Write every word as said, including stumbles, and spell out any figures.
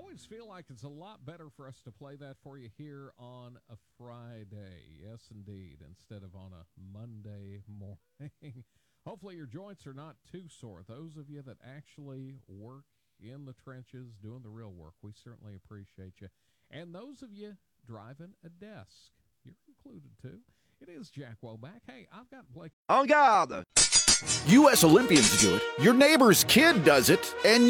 always feel like it's a lot better for us to play that for you here on a Friday. Yes, indeed, instead of on a Monday morning. Hopefully your joints are not too sore. Those of you that actually work in the trenches doing the real work, we certainly appreciate you. And those of you driving a desk, you're included too. It is Jack Woback. Hey, I've got Blake. En garde! U S Olympians do it, your neighbor's kid does it, and